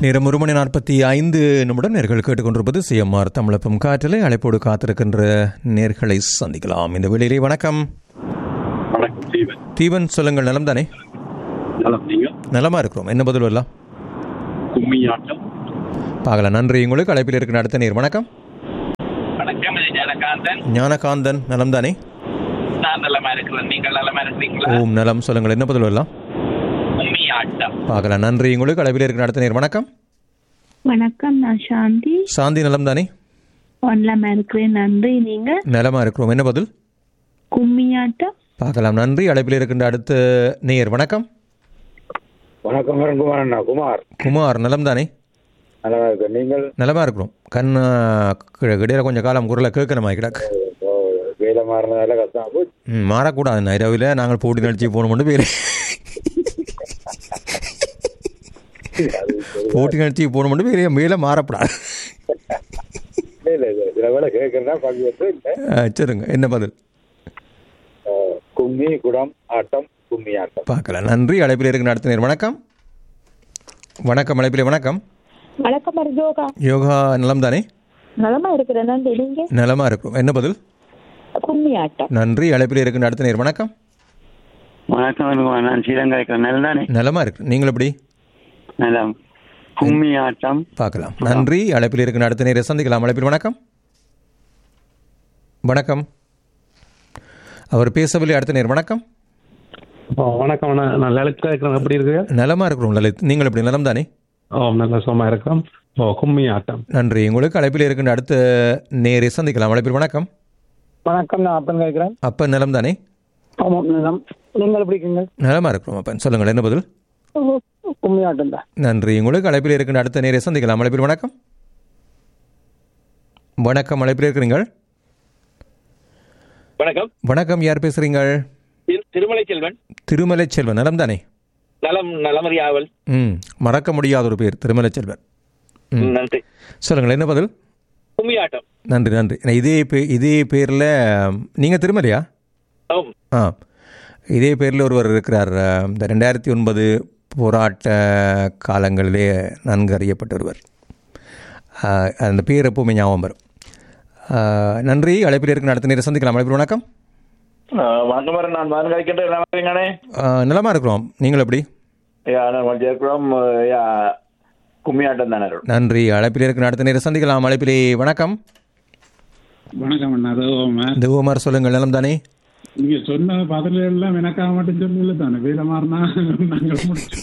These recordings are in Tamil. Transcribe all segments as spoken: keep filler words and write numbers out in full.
நேரம் ஒரு மணி நாற்பத்தி ஐந்து நிமிடம் நேர்கள் கேட்டுக்கொண்டிருப்பது சிஎம்ஆர் தமிழப்பம் காற்றலை அழைப்போடு காத்திருக்கின்ற நேர்களை சந்திக்கலாம். இந்த வேளையிலே வணக்கம். வணக்கம் தீபன். தீபன் சொல்லுங்கள், நலம் தானே? நலம், நீங்க? நலமா இருக்கிறோம். என்ன பதில் வரலாம்? கும்மியாட்டம். பார்க்கலாம். நன்றி. உங்களுக்கு அழைப்பில் இருக்கிற அடுத்த நேர் வணக்கம். வணக்கம், ஞானகாந்தன். ஞானகாந்தன், நலம் தானே? நான் நலமா இருக்கிறேன். நீங்கள் நலமா இருக்கிறீங்களா? ஓம் நலம். சொல்லுங்கள், என்ன பதில் வரலாம்? கும்மியாட்டம். பார்க்கலாம். நன்றி. உங்களுக்கு அழைப்பில் இருக்கிற அடுத்த நேர் வணக்கம். வணக்கம், நான் சாந்தி. சாந்தி, நலம் தானே? நலமா இருக்கிறேன், நன்றி. நீங்க? நலமா இருக்கிறோம். என்ன பதில்? கும்மியாட்டம். பார்க்கலாம். நன்றி. அழைப்பில் இருக்கின்ற அடுத்த நேர் வணக்கம். வணக்கம் குமார். அண்ணா குமார். குமார், நலம் தானே? நல்லா இருக்கு. நீங்கள்? நலமா இருக்கிறோம். கண் இடையில கொஞ்சம் காலம் குரலை கேட்கணுமா கிடக்கு? வேலை மாறினதால கஷ்டம். ம் மாறக்கூடாது. இரவில் நாங்கள் போட்டி நிகழ்ச்சி போகணும். வேலை போட்டி நிகழ்ச்சி போகணும். வேலையை மேலே மாறப்படாது. சரிங்க, என்ன பதில்? கும்மி குடம் ஆட்டம் கும்மி ஆட்டம். பார்க்கலாம். நன்றி. அழைப்பில் இருக்கிற அடுத்த நேர் வணக்கம். வணக்கம். அழைப்பில் வணக்கம். வணக்கம் யோகா. யோகா, நலம் தானே? நலமா இருக்கிறேன், நன்றி. நீங்க? நலமா இருக்கிறோம். என்ன பதில்? கும்மியாட்டம். நன்றி. அழைப்பில் இருக்கிற அடுத்த நேர் வணக்கம். வணக்கம், நான் ஸ்ரீலங்கா இருக்கிறேன். நலம் தானே? நலமா இருக்கு. நீங்கள் எப்படி? நலம். கும்மி ஆட்டம். பார்க்கலாம். நன்றி. அழைப்பில் இருக்கிற அடுத்த நேரை சந்திக்கலாம். அழைப்பில் வணக்கம். வணக்கம். அவர் பேசவில்லை. அடுத்த நேர் வணக்கம். வணக்கம், நான் லலித் இருக்கிறேன். எப்படி இருக்கு? நலமா இருக்கிறோம் லலித். நீங்கள் எப்படி? நலம் தானே? ஓ, நல்ல சுகமா இருக்கிறோம். ஓ, கும்மி ஆட்டம். நன்றி. உங்களுக்கு அழைப்பில் இருக்கின்ற அடுத்த நேரை சந்திக்கலாம். அழைப்பில் வணக்கம். வணக்கம், நான் அப்பன் கேட்கிறேன். அப்பன், நலம் தானே? ஆமாம், நலம். நீங்கள் எப்படி இருக்கீங்க? நலமா இருக்கிறோம் அப்பன். சொல்லுங்கள், என்ன பதில்? கும்மி ஆட்டம் தான். நன்றி. உங்களுக்கு அழைப்பில் இருக்கின்ற அடுத்த நேரை சந்திக்கலாம். அழைப்பில் வணக்கம். வணக்கம். அழைப்பில் இருக்கிறீங்கள். வணக்கம். வணக்கம். யார் பேசுறீங்கள்? திருமலை செல்வன். திருமலை செல்வன், நலம் தானே? நலம், நலமறியாவல். ம் மறக்க முடியாத ஒரு பேர், திருமலை செல்வன். நன்றி. சொல்லுங்கள், என்ன பதில்? கும்மியாட்டம். நன்றி நன்றி. இதே பே இதே பேரில் நீங்கள் திருமலையா? ஆ, இதே பேரில் ஒருவர் இருக்கிறார். இந்த ரெண்டாயிரத்தி ஒன்பது போராட்ட காலங்களிலே நன்கு அறியப்பட்ட ஒருவர். அந்த பேர் எப்பவுமே ஞாபகம் வரும். நன்றி. அழைப்பில் இருக்கிற அடுத்த நேரம் சந்திக்கலாம். அழைப்பில் வணக்கம். வணக்கம், நான் மகன் கழிக்கின்றேன். நலமா இருக்கிறோம். நீங்கள் எப்படி? கும்மியாட்டம் தானே. நன்றி. அழைப்பில் இருக்கிற அடுத்த நேரம் சந்திக்கலாம். அழைப்பிலே வணக்கம். வணக்கம் அண்ணா, தேவகுமார். தேவகுமார், சொல்லுங்கள், நலம் தானே? நீங்க சொன்ன பதில எல்லாம் எனக்காக மட்டும் சொல்லல தானே, வேலை மாறினா நாங்கள் முடிச்சு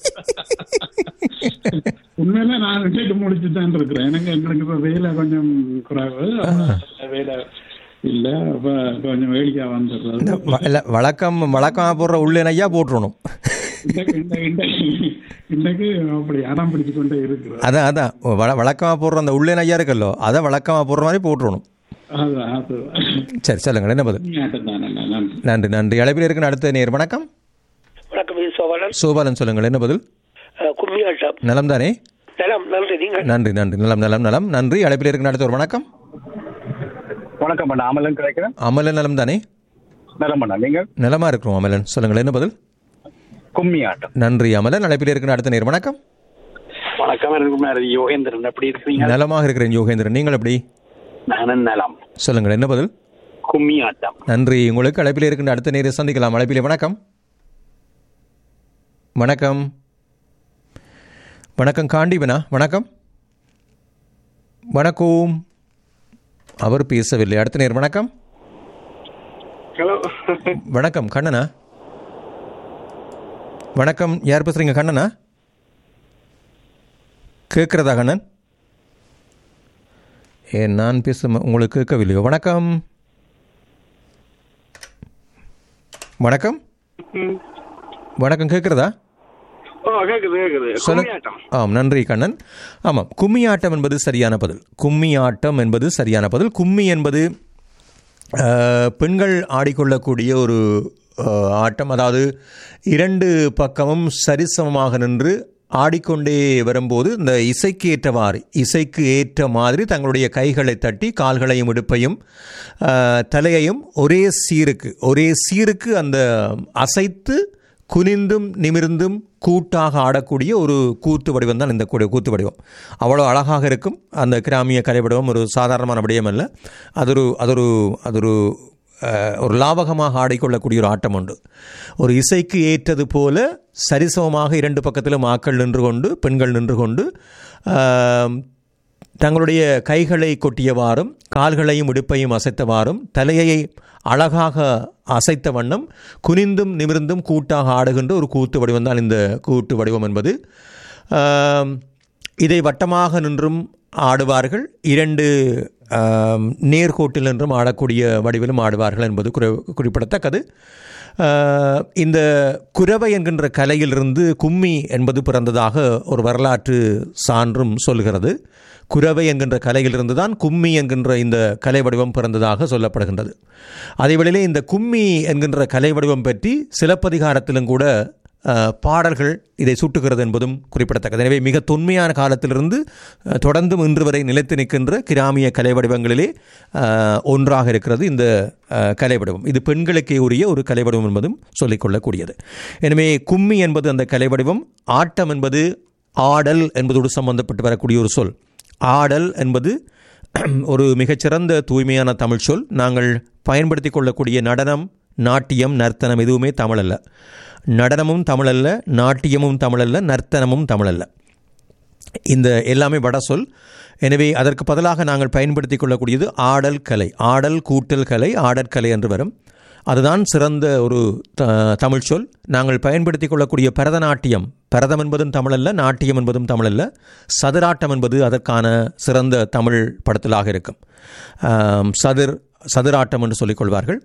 உண்மையில நான் விட்டு முடிச்சு தான் இருக்கிறேன். எனக்கு எங்களுக்கு இப்ப வேலை கொஞ்சம் குறைவு, வேலை இல்ல, அப்ப கொஞ்சம் வேடிக்கை வந்துடுறது. வழக்கம் வழக்கமா போடுற உள்ளேனையா போட்டுறணும். இன்றைக்கு அப்படி அடம் பிடிச்சு கொண்டே இருக்கிறோம். அதான் அதான் வழக்கமா போடுற அந்த உள்ளேனையா இருக்கல்லோ, அதை வழக்கமா போடுற மாதிரி போட்டுறணும். சரி, சொல்லுங்கள், என்ன பதில்? நன்றி நன்றி. அழைப்பில் இருக்கிற அடுத்த நேர் வணக்கம். வணக்கம், சோபாலன். சோபாலன், சொல்லுங்கள், என்ன பதில்? கும்மியாட்டம். நலம் தானே? நலம், நன்றி. நீங்கள்? நன்றி நன்றி. நலம் நலம் நலம். நன்றி. அழைப்பில் இருக்கிற அடுத்த ஒரு வணக்கம். வணக்கம் அண்ணா, அமலன் கிடைக்கிறேன். அமலன், நலம் தானே? நலம் அண்ணா, நீங்கள்? நலமா இருக்கிறோம் அமலன். சொல்லுங்கள், என்ன பதில்? கும்மி ஆட்டம். நன்றி அமலன். அழைப்பில் இருக்கிற அடுத்த நேர் வணக்கம். வணக்கம், யோகேந்திரன். எப்படி இருக்கீங்க? நலமாக இருக்கிறேன் யோகேந்திரன். நீங்கள் எப்படி? நானும் நலம். சொல்லுங்கள், என்ன பதில்? கும்மி ஆட்டம். நன்றி. உங்களுக்கு அழைப்பில் இருக்கின்ற அடுத்த நேரை சந்திக்கலாம். அழைப்பிலே வணக்கம். வணக்கம். வணக்கம் காண்டிவனா, வணக்கம். வணக்கம். அவர் பேசவில்லை. அடுத்த நேர் வணக்கம். ஹலோ, வணக்கம் கண்ணனா. வணக்கம், யார் பேசுறீங்க? கண்ணனா, கேட்கிறதா கண்ணன்? ஏ, நான் பேச உங்களுக்கு கேட்கவில்லையோ? வணக்கம். வணக்கம். வணக்கம், கேட்கிறதா? ஆம், நன்றி கண்ணன். ஆமாம், கும்மி ஆட்டம் என்பது சரியான பதில். கும்மி ஆட்டம் என்பது சரியான பதில். கும்மி என்பது பெண்கள் ஆடிக்கொள்ளக்கூடிய ஒரு ஆட்டம். அதாவது இரண்டு பக்கமும் சரிசமமாக நின்று ஆடிக்கொண்டே வரும்போது இந்த இசைக்கு ஏற்றவாறு இசைக்கு ஏற்ற மாதிரி தங்களுடைய கைகளை தட்டி கால்களையும் இடுப்பையும் தலையையும் ஒரே சீருக்கு ஒரே சீருக்கு அந்த அசைத்து குனிந்தும் நிமிர்ந்தும் கூட்டாக ஆடக்கூடிய ஒரு கூத்து வடிவம் தான் இந்த கூத்து வடிவம். அவ்வளோ அழகாக இருக்கும் அந்த கிராமிய கலை வடிவம். ஒரு சாதாரணமான விடயம் அல்ல. அது ஒரு அது ஒரு அது ஒரு ஒரு லாவகமாக ஆடிக்கொள்ளக்கூடிய ஒரு ஆட்டம் உண்டு. ஒரு இசைக்கு ஏற்றது போல சரிசமமாக இரண்டு பக்கத்திலும் ஆக்கள் நின்று கொண்டு பெண்கள் நின்று கொண்டு தங்களுடைய கைகளை கொட்டியவாறும் கால்களையும் இடுப்பையும் அசைத்தவாறும் தலையை அழகாக அசைத்த வண்ணம் குனிந்தும் நிமிர்ந்தும் கூட்டாக ஆடுகின்ற ஒரு கூத்து வடிவம் தான் இந்த கூட்டு வடிவம் என்பது. இதை வட்டமாக நின்றும் ஆடுவார்கள், இரண்டு நேர்கோட்டில் நின்றும் ஆடக்கூடிய வடிவிலும் ஆடுவார்கள் என்பது குறி குறிப்பிடத்தக்கது. இந்த குரவை என்கின்ற கலையிலிருந்து கும்மி என்பது பிறந்ததாக ஒரு வரலாற்று சான்றும் சொல்கிறது. குரவை என்கின்ற கலையிலிருந்து தான் கும்மி என்கின்ற இந்த கலை வடிவம் பிறந்ததாக சொல்லப்படுகின்றது. அதேவேளையிலே இந்த கும்மி என்கின்ற கலை வடிவம் பற்றி சிலப்பதிகாரத்திலும் கூட பாடல்கள் இதை சுட்டுகிறது என்பதும் குறிப்பிடத்தக்கது. எனவே மிக தொன்மையான காலத்திலிருந்து தொடர்ந்து இன்று வரை நிலைத்து நிற்கின்ற கிராமிய கலை வடிவங்களிலே ஒன்றாக இருக்கிறது இந்த கலை வடிவம். இது பெண்களுக்கே உரிய ஒரு கலை வடிவம் என்பதும் சொல்லிக்கொள்ளக்கூடியது. எனவே கும்மி என்பது அந்த கலை வடிவம். ஆட்டம் என்பது ஆடல் என்பதோடு சம்பந்தப்பட்டு வரக்கூடிய ஒரு சொல். ஆடல் என்பது ஒரு மிகச்சிறந்த தூய்மையான தமிழ் சொல். நாங்கள் பயன்படுத்தி கொள்ளக்கூடிய நடனம், நாட்டியம், நர்த்தனம் எதுவுமே தமிழ் அல்ல. நடனமும் தமிழல்ல, நாட்டியமும் தமிழல்ல, நர்த்தனமும் தமிழல்ல. இந்த எல்லாமே வட சொல். எனவே அதற்கு பதிலாக நாங்கள் பயன்படுத்தி கொள்ளக்கூடியது ஆடல் கலை. ஆடல் கூட்டல் கலை, ஆடற்கலை என்று வரும். அதுதான் சிறந்த ஒரு தமிழ் சொல். நாங்கள் பயன்படுத்தி கொள்ளக்கூடிய பரதநாட்டியம், பரதம் என்பதும் தமிழல்ல, நாட்டியம் என்பதும் தமிழல்ல. சதுராட்டம் என்பது அதற்கான சிறந்த தமிழ் படத்திலாக இருக்கும். சதுர் சதுராட்டம் என்று சொல்லிக்கொள்வார்கள்.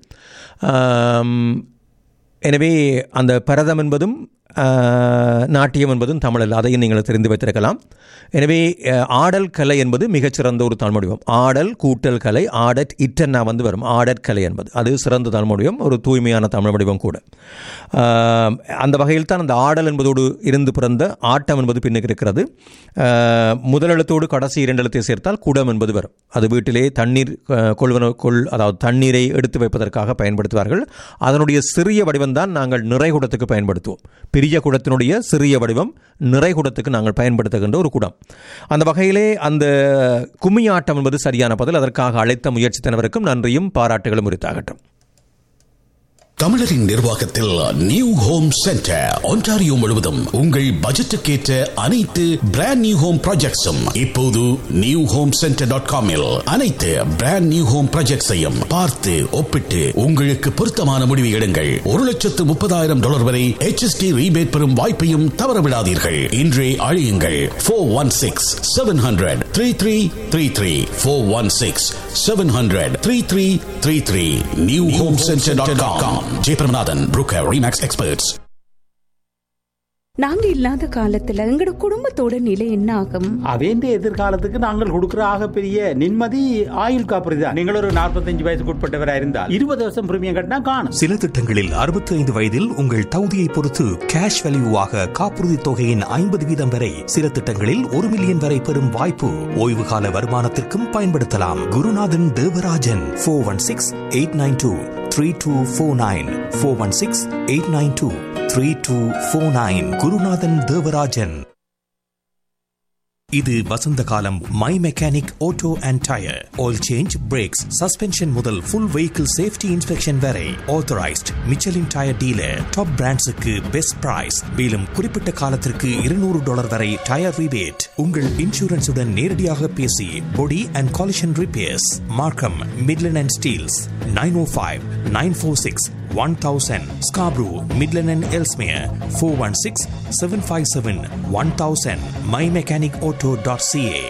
எனவே அந்த பரதம் என்பதும் நாட்டியம் என்பதும் தமிழல்ல, அதையும் நீங்கள் தெரிந்து வைத்திருக்கலாம். எனவே ஆடல் கலை என்பது மிகச்சிறந்த ஒரு தமிழ்மொழிவம். ஆடல் கூட்டல் கலை, ஆடட் இட்டன்னா வந்து வரும். ஆடற்கலை என்பது அது சிறந்த தமிழ்மொழிவம், ஒரு தூய்மையான தமிழ் வடிவம் கூட. அந்த வகையில் தான் அந்த ஆடல் என்பதோடு இருந்து பிறந்த ஆட்டம் என்பது பின்னுக்கு இருக்கிறது. முதலெழுத்தோடு கடைசி இரண்டு எழுத்தை சேர்த்தால் குடம் என்பது வரும். அது வீட்டிலே தண்ணீர் கொள்வன கொள் அதாவது தண்ணீரை எடுத்து வைப்பதற்காக பயன்படுத்துவார்கள். அதனுடைய சிறிய வடிவம் தான் நாங்கள் நிறைகுடத்துக்கு பயன்படுத்துவோம். பெரிய குடத்தினுடைய சிறிய வடிவம் நிறைகுடத்துக்கு நாங்கள் பயன்படுத்துகின்ற ஒரு குடம். அந்த வகையிலே அந்த கும்மியாட்டம் என்பது சரியான பதில். அதற்காக அழைத்த முயற்சித்தனவருக்கும் நன்றியும் பாராட்டுகளும் உரித்தாகட்டும். தமிழரின் நிர்வாகத்தில் நியூ ஹோம் சென்டர் ஒன்டாரியோ முழுவதும் உங்கள் பட்ஜெட்டுக்கேற்ற அனைத்து பிராண்ட் நியூ ஹோம் ப்ராஜெக்ட்ஸும் இப்போது நியூ ஹோம் சென்டர் டாட் காமில் அனைத்து பிராண்ட் நியூ ஹோம் ப்ராஜெக்ட்ஸையும் பார்த்து ஒப்பிட்டு உங்களுக்கு பொருத்தமான முடிவு எடுங்கள். ஒரு லட்சத்து முப்பதாயிரம் டாலர் வரை எச் எஸ் டி ரீபேட் பெறும் வாய்ப்பையும் தவறவிடாதீர்கள். இன்றே அழையுங்கள் four one six seven hundred three three three three four one six seven hundred three three three three new home centre dot com. Jayabramanathan broker remakes experts. நாங்க இல்லாத காலத்துல எங்கட குடும்பத்தோட நிலை என்ன ஆகும்? அவேண்ட எதிர்காலத்துக்கு நாங்கள் கொடுக்கிற ஆக பெரிய நிம்மதி ஆயுள் காப்பீடு தான். நீங்கள் ஒரு நாற்பத்தஞ்சு வயசுக்கு உட்பட்டவராக இருந்தால் இருபது வருஷம் பிரீமியம் கட்டினா காணும். சில திட்டங்களில் அறுபத்தி ஐந்து வயதில் உங்கள் தகுதியை பொறுத்து கேஷ் வேல்யூவாக காப்புறுதி தொகையின் ஐம்பது வீதம் வரை, சில திட்டங்களில் ஒரு மில்லியன் வரை பெறும் வாய்ப்பு. ஓய்வு கால வருமானத்திற்கும் பயன்படுத்தலாம். குருநாதன் Devarajan four one six eight nine two three two four nine four one six eight nine two three two four nine. குருநாதன் தேவராஜன். இது வசந்த காலம். My mechanic auto and tyre oil change, breaks, suspension முதல் ஃபுல் வெஹிக்கிள் சேஃப்டி இன்ஸ்பெக்ஷன் வரை authorised Michelin tyre dealer. Top பிராண்ட்ஸுக்கு best price. மேலும் குறிப்பிட்ட காலத்திற்கு இருநூறு டாலர் வரை டயர் ரிபேட். உங்கள் இன்சூரன்ஸுடன் நேரடியாக பேசி பொடி அண்ட் காலிஷன் ரிப்பேர்ஸ். மார்க்கம், Midland and Steeles. Nine O five nine four six one thousand. Scarborough, Midland and Ellesmere four one six seven five seven one thousand. my mechanic auto dot c a.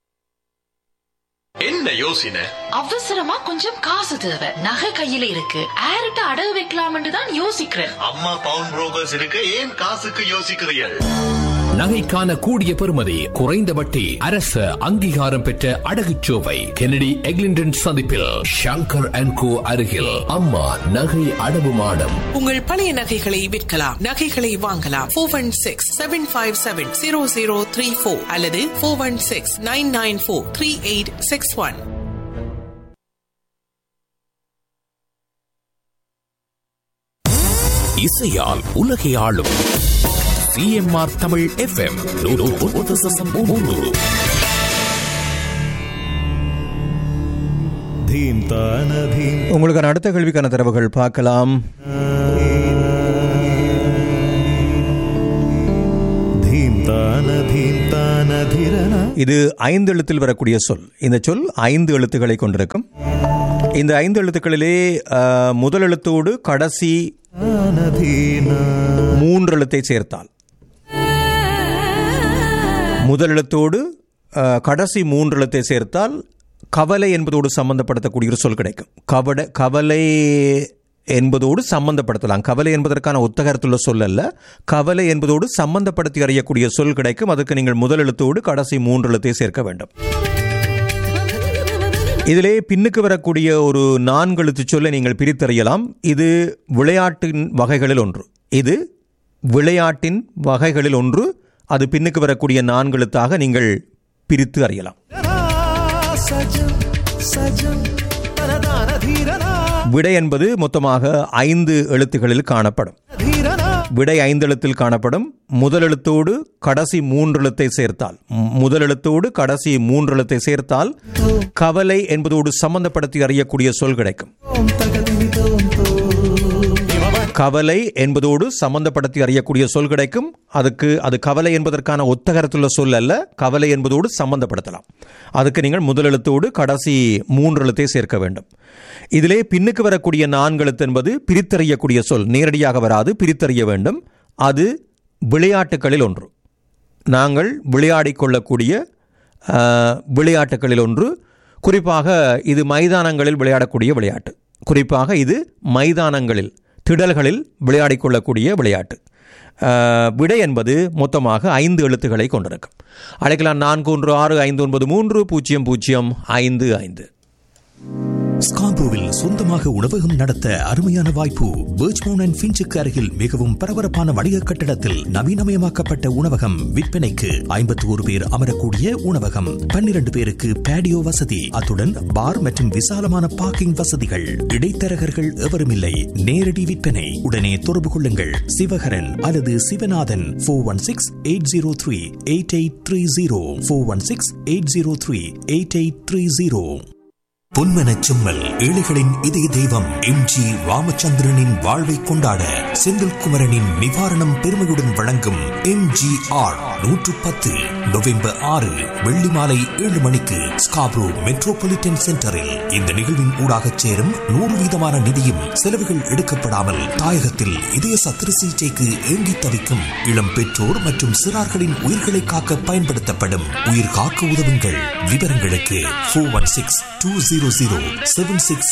என்ன யோசனை? அவசரமா கொஞ்சம் காசு தேவை. நகை கையில இருக்கு, ஆரிட்ட அடகு வைக்கலாம்னு தான் யோசிக்கிறேன். அம்மா பவுன் புரோக்கர்ஸ் இருக்கு, ஏன் காசுக்கு யோசிக்கிறீர்கள்? நகைக்கான கூடிய பெறுமதி, குறைந்த வட்டி, அரசு அங்கீகாரம் பெற்ற அடகுச்சோவை கெனடி எக்லிண்டன் சந்திப்பில் ஷங்கர் அண்ட் கோ அருகில் அம்மா நகை அடவு மாடம். உங்கள் பழைய நகைகளை விற்கலாம், நகைகளை வாங்கலாம். Four one six seven five seven zero zero three four அல்லது four one six nine nine four three eight six one. இசை இசையால் உலகை ஆளும் சிஎம்ஆர் தமிழ் எஃப்எம். உங்களுக்கான அடுத்த கேள்விக்கான தரவுகள் பார்க்கலாம். இது ஐந்து எழுத்தில் வரக்கூடிய சொல். இந்த சொல் ஐந்து எழுத்துக்களை கொண்டிருக்கும். இந்த ஐந்து எழுத்துக்களிலே முதல் எழுத்தோடு கடைசி மூன்று எழுத்தை சேர்த்தால் முதல் எழுத்தோடு கடைசி மூன்று எழுத்தை சேர்த்தால் கவலை என்பதோடு சம்பந்தப்படுத்தக்கூடிய ஒரு சொல் கிடைக்கும். கவட கவலை என்பதோடு சம்பந்தப்படுத்தலாம். கவலை என்பதற்கான ஒத்தகரத்துள்ள சொல் அல்ல, கவலை என்பதோடு சம்பந்தப்படுத்தி அறியக்கூடிய சொல் கிடைக்கும். அதுக்கு நீங்கள் முதல் எழுத்தோடு கடைசி மூன்று எழுத்தை சேர்க்க வேண்டும். இதிலே பின்னுக்கு வரக்கூடிய ஒரு நான்கு எழுத்து சொல்லை நீங்கள் பிரித்தறியலாம். இது விளையாட்டின் வகைகளில் ஒன்று. இது விளையாட்டின் வகைகளில் ஒன்று. அது பின்னுக்கு வரக்கூடிய நான்கு எழுத்தாக நீங்கள் பிரித்து அறியலாம். விடை என்பது மொத்தமாக ஐந்து எழுத்துகளில் காணப்படும். விடை ஐந்து எழுத்தில் காணப்படும். முதல் எழுத்தோடு கடைசி மூன்று எழுத்தை சேர்த்தால் முதல் எழுத்தோடு கடைசி மூன்று எழுத்தை சேர்த்தால் கவலை என்பதோடு சம்பந்தப்படுத்தி அறியக்கூடிய சொல் கிடைக்கும். கவலை என்பதோடு சம்பந்தப்படுத்தி அறியக்கூடிய சொல் கிடைக்கும். அதுக்கு அது கவலை என்பதற்கான ஒத்தகரத்துள்ள சொல் அல்ல, கவலை என்பதோடு சம்பந்தப்படுத்தலாம். அதுக்கு நீங்கள் முதல் எழுத்தோடு கடைசி மூன்று எழுத்தை சேர்க்க வேண்டும். இதிலே பின்னுக்கு வரக்கூடிய நான்கு எழுத்து என்பது பிரித்தறியக்கூடிய சொல். நேரடியாக வராது, பிரித்தறிய வேண்டும். அது விளையாட்டுகளில் ஒன்று. நாங்கள் விளையாடிக் கொள்ளக்கூடிய விளையாட்டுகளில் ஒன்று. குறிப்பாக இது மைதானங்களில் விளையாடக்கூடிய விளையாட்டு. குறிப்பாக இது மைதானங்களில் திடல்களில் விளையாடிக் கொள்ளக்கூடிய விளையாட்டு. விடை என்பது மொத்தமாக ஐந்து எழுத்துக்களை கொண்டிருக்கும். அழைக்கலாம் நான்கு ஒன்று ஆறு ஐந்து ஒன்பது மூன்று பூஜ்ஜியம் பூஜ்ஜியம் ஐந்து ஐந்து. ஸ்கார்போவில் சொந்தமாக உணவகம் நடத்த அருமையான வாய்ப்பு. பர்ச்மவுண்ட் அண்ட் ஃபின்ச்சுக்கு அருகில் மிகவும் பரபரப்பான வணிக கட்டடத்தில் நவீனமயமாக்கப்பட்ட உணவகம் விற்பனைக்கு. ஐம்பத்தி ஒரு பேர் அமரக்கூடிய உணவகம், பன்னிரண்டு பேருக்கு பேடியோ வசதி, அத்துடன் பார் மற்றும் விசாலமான பார்க்கிங் வசதிகள். இடைத்தரகர்கள் எவரும் இல்லை. நேரடி விற்பனை. உடனே தொடர்பு கொள்ளுங்கள் சிவகரன் அல்லது Sivanathan. Four one six eight zero three eight eight three zero four one six eight zero three eight eight three zero. பொன்மனச் செம்மல், ஏழைகளின் இதய தெய்வம் எம் ஜி ராமச்சந்திரனின் வாழ்வை கொண்டாட செந்தில்குமரனின் நிவாரணம் பெருமையுடன் வழங்கும் எம் ஜி ஆர் நூற்று பத்து நவம்பர் ஆறு வெள்ளி மாலை ஏழு மணிக்கு ஸ்காப்ரோ மெட்ரோபாலிட்டன் சென்டரில். இந்த நிகழ்வின் ஊடாக சேரும் நூறு வீதமான நிதியும் செலவுகள் எடுக்கப்படாமல் தாயகத்தில் இதய சத்திர சிகிச்சைக்கு ஏங்கி தவிக்கும் இளம் பெற்றோர் மற்றும் சிறார்களின் உயிர்களை காக்க பயன்படுத்தப்படும். உயிர் காக்க உதவுங்கள். விவரங்களுக்கு four one six two zero zero seven six